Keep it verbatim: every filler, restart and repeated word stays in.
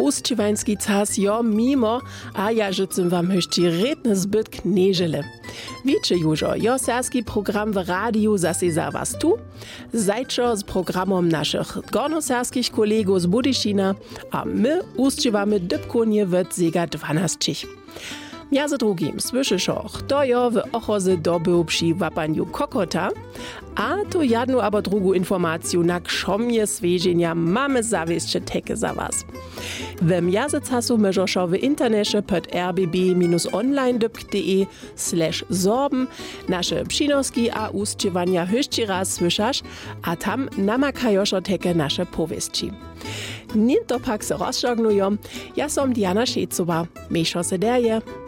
Ustczywański czas jo mimo, a ja życym wam höści redny zbyt knieżele. Wiecie jużo, jo serski program w radiu zase za was tu, zajczo z programom naszych gornoserskich kolegów z Budyszina, a my ustczywamy dybkunie w Zega dwanaście. Między drugim słyszysz auch, to jo w ochozy dobył przy łapaniu kokota, a to jedną albo drugą informację na krzomie swieżenia mamy zawieście teke za was. W między czasu możesz w internecie pod r b b online kropka d e slash sorben nasze przynoski a ustczywania höchci raz słyszasz, a tam namakajosz teke nasze powieści. Nin to pak se rozżognują, ja som Diana Šecowa, mejšo se derje.